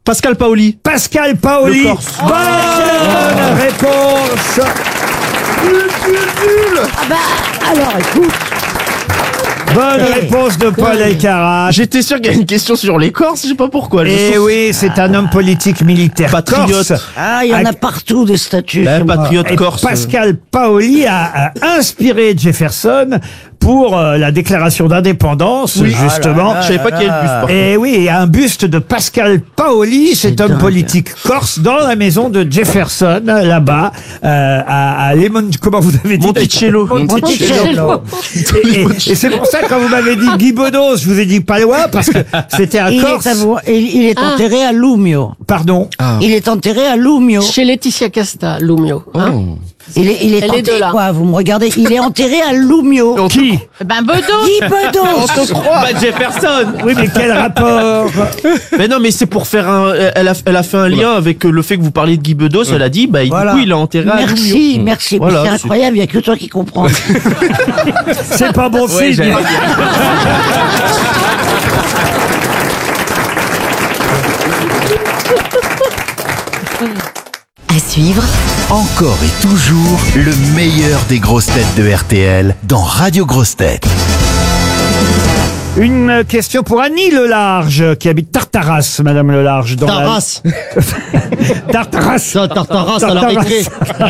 Pascal Paoli. Pascal Paoli. Le Corse. Bonne réponse. Ah bah, alors écoute. Bonne réponse de Paul Elkarat. J'étais sûr qu'il y avait une question sur les Corses, je sais pas pourquoi. Eh oui, c'est un homme politique militaire Patriote. corse. Ah, il y en a partout des statues. Patriote Et corse. Pascal Paoli a inspiré Jefferson pour la déclaration d'indépendance, justement. Je savais pas qu'il y avait le buste. Et oui, il y a un buste de Pascal Paoli, cet homme dingue. politique corse, dans la maison de Jefferson, là-bas, à Lemon... Comment vous avez dit? Monticello. Monticello. Et c'est pour ça, quand vous m'avez dit Guy Bedos, je vous ai dit pas loin, parce que c'était un Corse. Il est enterré à Lumio. Pardon. Il est enterré à Lumio. Chez Laetitia Casta, Lumio. Hein Il est Elle est enterré, de là. quoi, vous me regardez. Il est enterré à Lumio. Qui? Ben Bedos. Guy Bedos. Bah, Jefferson. Oui, mais quel rapport? Mais non, mais c'est pour faire un. Elle a fait un lien avec le fait que vous parliez de Guy Bedos. Elle a dit, bah, Voilà. du coup, il a enterré à Lumio. Merci, merci. Voilà, c'est c'est- incroyable, il n'y a que toi qui comprends. C'est pas bon Ouais, signe. j'allais dire. À suivre, Encore et toujours le meilleur des grosses têtes de RTL dans Radio Grosses Têtes. Une question pour Annie Lelarge, qui habite Tartaras, Madame Lelarge. Dans Tartas. Tartaras. Ça, Tartaras à la récré.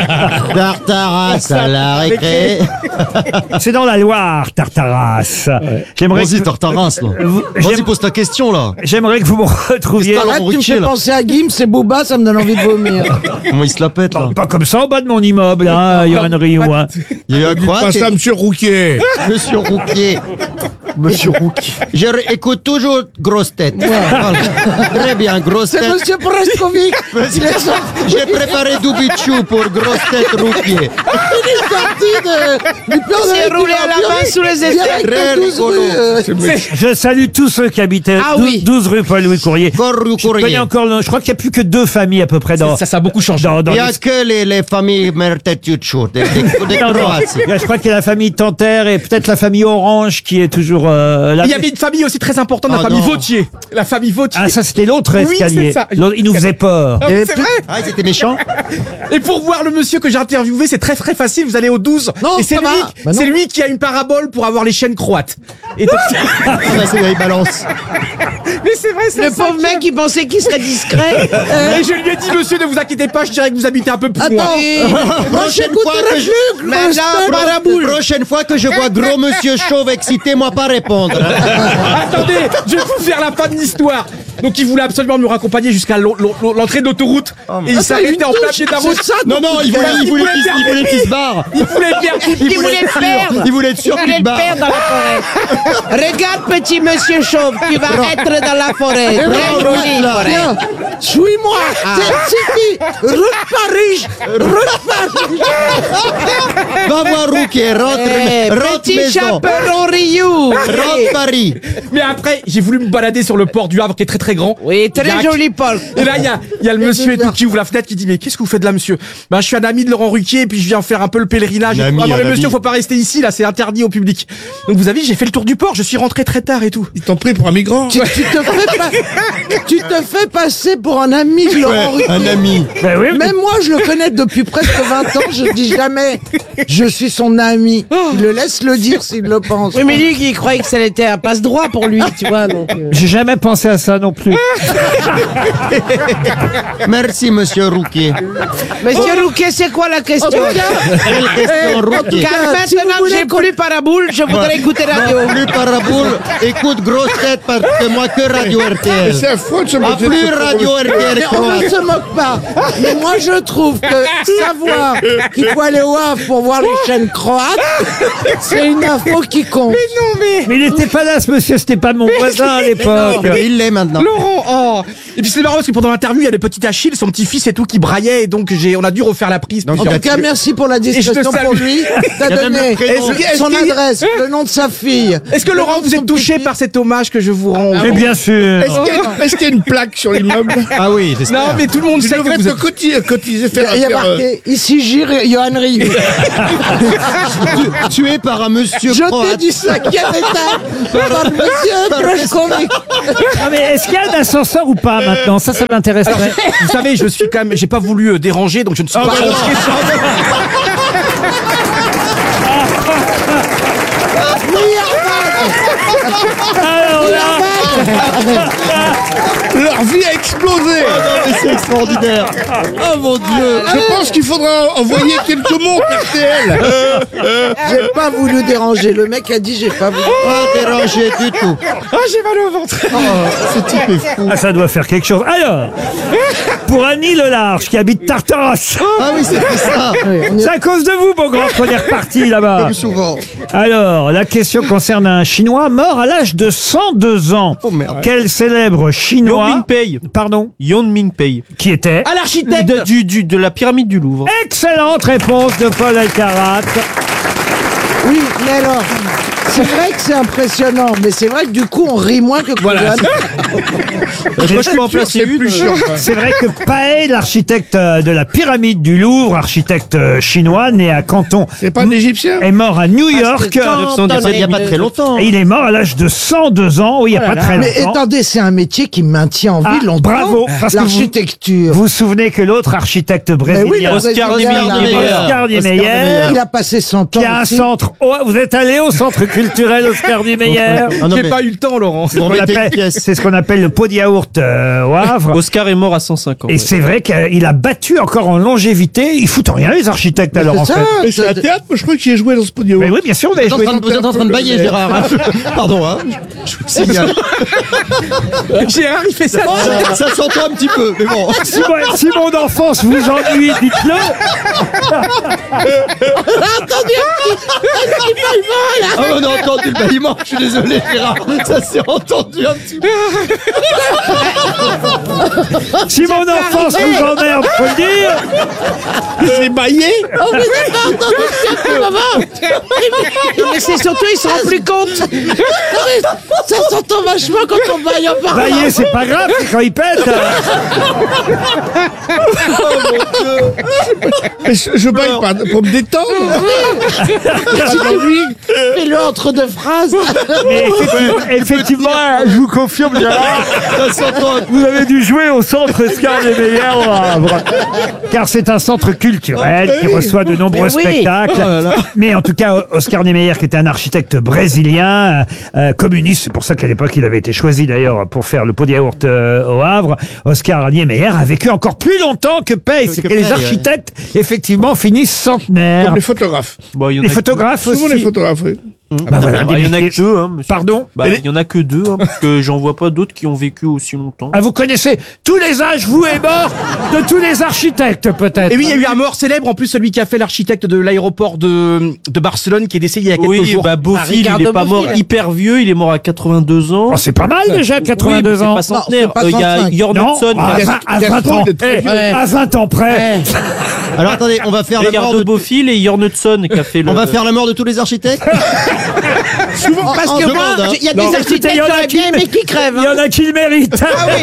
Tartaras à la récré. C'est dans la Loire, Tartaras. J'aimerais Vas-y, que- Tartaras, là. j'aime- Vas-y, pose ta question, là. J'aimerais que vous me retrouviez. Arrête, Arrête, tu me Ruquier, fais là. penser à Gims et Booba, ça me donne envie de vomir. Comment il se la pète, là? Pas comme ça en bas de mon immeuble, hein, Yoann Rioux. Hein. Il y a eu un quoi? Monsieur Rouquier. Monsieur Rouquier. Monsieur Rouquier. Je écoute toujours grosse tête. Voilà. Très bien, grosse C'est tête. Monsieur Preskovic. Il est sorti, J'ai préparé du bichou pour grosse tête Rouquier. il est sorti du plan de s'est roulé à la main sous les direct Très de 12 rigolo. rues, Je salue tous ceux qui habitaient Ah 12, oui. 12 rue Paul-Louis Courrier. Fort Je connais Courrier. encore le nom. Je crois qu'il n'y a plus que 2 familles à peu près dans. Ça a beaucoup changé. dans Il n'y a les- que les familles Mertetuccio, des Non, non. Croaties. Je crois qu'il y a la famille Tanter et peut-être la famille Orange qui est toujours là. Il y avait une famille aussi très importante, la Oh famille non. Vautier. La famille Vautier. Ah, ça c'était l'autre Oui, escalier. c'est ça. L'autre, il nous faisait peur. Ah oui, c'est vrai. Ah, ils étaient méchants? Et pour voir le monsieur que j'ai interviewé, c'est très très facile. Vous allez au 12. Non, et c'est ça lui, va. Bah non. c'est lui qui a une parabole pour avoir les chaînes croates. Et donc, Ah, c'est la balance. mais c'est vrai, c'est Le ça. pauvre mec, il pensait qu'il serait discret. Et je lui ai dit, monsieur, ne vous inquiétez pas, je dirais que vous habitez un peu plus loin. Prochaine fois que je... Prochaine fois que je vois gros monsieur chauve excité, moi pas répondre. Attendez, je vais vous faire la fin de l'histoire. Donc il voulait absolument me raccompagner jusqu'à l'entrée d'autoroute. Et il s'arrêtait en plein pied de la route. Non, non, il voulait qu'il se barre. Il voulait perdre. Il voulait le perdre. Il voulait être sûr Il qu'il voulait se le barre. perdre dans la forêt. Regarde, petit monsieur chauve, tu vas être dans la forêt. Très jolie forêt. Tiens, suis-moi. C'est City. Rue de Paris. Rue de Paris. Va voir Rouquier, rentre Petit maison. chaperon Rioux. Rentre Paris. Mais après, j'ai voulu me balader sur le port du Havre qui est très très grand. Oui, très Jacques. joli Paul. Et là, il y a le monsieur et tout qui ouvre la fenêtre qui dit, mais qu'est-ce que vous faites là, monsieur? Ben, je suis un ami de Laurent Ruquier et puis je viens faire un peu le pèlerinage. Un Ah ami, non, mais un monsieur, ami. faut pas rester ici, là, c'est interdit au public. Donc vous avez vu, j'ai fait le tour du port, je suis rentré très tard et tout. Ils t'ont pris pour un migrant. Tu te fais passer pour un ami de Laurent Ruquier. Un ami. Ben oui, Même moi, je le connais depuis presque 20 ans, je dis jamais je suis son ami. Il le laisse le dire s'il le pense. Oui, mais lui, il croyait que ça était un passe-droit pour lui, tu vois. Donc, j'ai jamais pensé à ça non plus. Merci, monsieur Rouquier. Monsieur Rouquet, c'est quoi la question? Quelle question, Rouquier? Car si vous maintenant que voulez j'ai plus paraboule, je voudrais écouter radio. Plus paraboule, écoute grosse tête parce que moi que radio RTL. C'est affreux de se Ah, moquer de plus ce radio RTL Mais on ne croate. se moque pas. Mais moi, je trouve que savoir qu'il faut aller au Havre pour voir les chaînes croates, c'est une info qui compte. Mais il n'était pas là, ce monsieur, c'était pas mon voisin à l'époque. Mais il l'est maintenant. Laurent, oh. Et puis c'est marrant parce que pendant l'interview, il y a le petit Achille, son petit-fils et tout qui braillait et donc on a dû refaire la prise. En tout cas, merci pour la discussion salue. pour lui. T'as Il y a même donné le prénom. son adresse, le nom de sa fille. Est-ce que Laurent, vous êtes touché par cet hommage que je vous rends? Mais bien sûr. Est-ce qu'il y a une plaque sur immeuble. Ah oui, j'espère. Non, mais tout le monde Tu sait que devrais vous te êtes... cotiser, Il y a marqué ici gire Johan Ryu. Tué par un monsieur Jeté croate. du 5e étage par un monsieur Prochkovic. Non, mais est-ce qu'il y a un ascenseur ou pas maintenant? Ça m'intéresserait. Vous savez, je suis quand même... J'ai pas voulu déranger, donc je ne suis pas rentré sur... Alors là, Leur vie a explosé. Mais c'est extraordinaire. Oh mon Dieu. Je pense qu'il faudra envoyer quelques montres RTL. J'ai pas voulu déranger. Le mec a dit j'ai pas voulu. Pas dérangé du tout. Ah, j'ai mal au ventre. Ce type est fou. ah, ça doit faire quelque chose. Alors, pour Annie Lelarge qui habite Tartaros, Ah oui, c'était ça. c'est à cause de vous, mon grand, qu'on est reparti là-bas. Comme souvent. Alors, la question concerne un Chinois mort à l'âge de 102 ans. Oh merde. Quel célèbre Yon Chinois... Mingpei. Pardon. Yon Mingpei. Qui était... Ah, l'architecte. De la pyramide du Louvre. Excellente réponse de Paul Alcarat. Oui, mais alors, c'est vrai que c'est impressionnant, mais c'est vrai que du coup on rit moins que Voilà. Je peux en placer une. C'est vrai que Pae, l'architecte de la pyramide du Louvre, architecte chinois, né à Canton, C'est pas un Égyptien? est mort à New York. Il n'y a pas très longtemps. Et il est mort à l'âge de 102 ans, oui, il n'y a pas très Mais longtemps. attendez, c'est un métier qui maintient en vie Ah, longtemps. bravo, parce que l'architecture. Vous vous souvenez que l'autre architecte brésilien, Oscar Oscar Niemeyer, Il a passé 100 ans. qui a un aussi. centre... Oh, vous êtes allé au centre culturel Oscar Niemeyer? Ah non, J'ai mais- pas eu le temps, Laurent. C'est ce qu'on Bon, mettez une appelle- pièce. c'est ce qu'on appelle le pot de yaourt au Havre. Oscar est mort à 105 ans. Et c'est vrai qu'il a battu encore en longévité. Ils foutent rien, les architectes, alors, en C'est fait. ça, Mais c'est un théâtre, moi je crois que j'y ai joué dans ce podium. Mais oui, bien sûr, vous avez joué. Vous êtes en train de bailler, Gérard. hein. Pardon, hein. Je vous signale. Gérard, il fait ça. Ça s'entend un petit peu, mais bon. Si mon enfance vous ennuie, dites-le. Ah, on a entendu le bâillement. Je suis désolé, Gérard. Ça s'est entendu un petit peu. Si mon enfance vous emmerde, faut le dire. J'ai baillé. Mais c'est surtout, il se rend plus compte. Ça s'entend vachement quand on baille en parlant. Bailler, c'est pas grave, c'est quand il pète. Mais je baille pas pour me détendre. Pas d'envie. Fais-le entre deux phrases. Mais effectivement, je vous confirme, Gérard, Ça s'entend. vous avez dû jouer au centre Oscar Niemeyer au Havre. Car c'est un centre culturel qui reçoit de nombreux Mais oui. spectacles. Mais en tout cas, Oscar Niemeyer, qui était un architecte brésilien, communiste, c'est pour ça qu'à l'époque, il avait été choisi d'ailleurs pour faire le pot de yaourt au Havre. Oscar Niemeyer a vécu encore plus longtemps que Paye. C'est que les Paye, architectes, effectivement, finissent centenaires. Comme les photographes. Bon, il y en Les a photographes Souvent aussi. les photographes, oui. Bah voilà, il y en a que deux, hein, monsieur. Pardon? Bah, il y en a que deux, hein, parce que j'en vois pas d'autres qui ont vécu aussi longtemps. Ah, vous connaissez tous les âges, vous et mort, de tous les architectes, peut-être. Et oui, il y a eu un mort célèbre, en plus celui qui a fait l'architecte de l'aéroport de Barcelone, qui est décédé il y a quelques Oui, jours. bah Bofill, il Ricardo est pas mort Bofill. hyper vieux, il est mort à 82 ans. Oh, c'est pas mal déjà, 82 Oui, mais ans. c'est pas centenaire. Non, c'est pas Il y a 35. Jörn Non, Hudson. à 20 ans. À 20 ans près. Alors attendez, on va faire la mort Ricardo de... Bofill et Jörn Hudson qui a fait le... On va faire la mort de tous les architectes. Souvent, parce que demande, moi, hein. il y a Non, des écoutez, architectes il y en a qui auraient qui- bien aimé qui crèvent. Il y en a qui le méritent. Ah oui.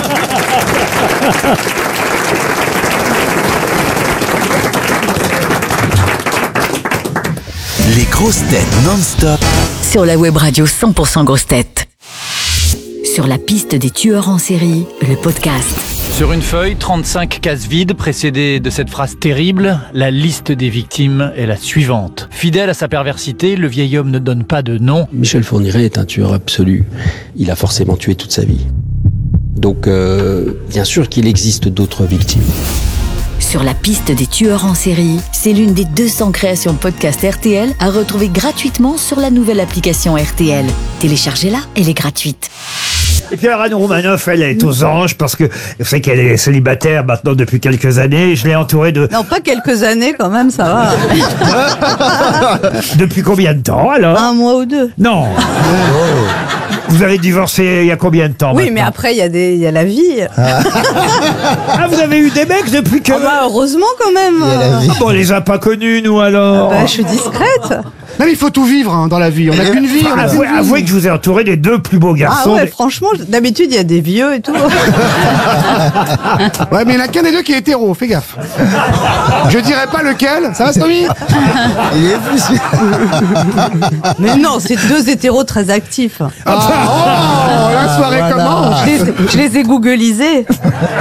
Les grosses têtes non-stop Sur la web radio 100% grosses têtes. Sur la piste des tueurs en série, le podcast. Sur une feuille, 35 cases vides précédées de cette phrase terrible. La liste des victimes est la suivante. Fidèle à sa perversité, le vieil homme ne donne pas de nom. Michel Fourniret est un tueur absolu. Il a forcément tué toute sa vie. Donc, bien sûr qu'il existe d'autres victimes. Sur la piste des tueurs en série, c'est l'une des 200 créations podcast RTL à retrouver gratuitement sur la nouvelle application RTL. Téléchargez-la, elle est gratuite. Et puis alors, Anne Romanoff, elle est aux anges parce que vous savez qu'elle est célibataire maintenant depuis quelques années. Je l'ai entourée de... Non, pas quelques années quand même, ça va. Depuis combien de temps alors? Un mois ou deux. Non. Vous avez divorcé il y a combien de temps Oui, maintenant mais après, il y a la vie. Ah, vous avez eu des mecs depuis que... Ah bah, heureusement quand même. Ah bon, on les a pas connus, nous, alors. Bah, je suis discrète. Non, mais il faut tout vivre dans la vie. On n'a qu'une vie. On a qu'une vie. Avouez que je vous ai entouré des 2 plus beaux Ah garçons. ouais, franchement, d'habitude, il y a des vieux et tout. Ouais, mais il n'y en a qu'un des 2 qui est hétéro, fais gaffe. Je dirais pas lequel. Ça va, Stomy? Il est plus. Mais non, c'est 2 hétéros très actifs. La soirée commence. Je les ai googlisés.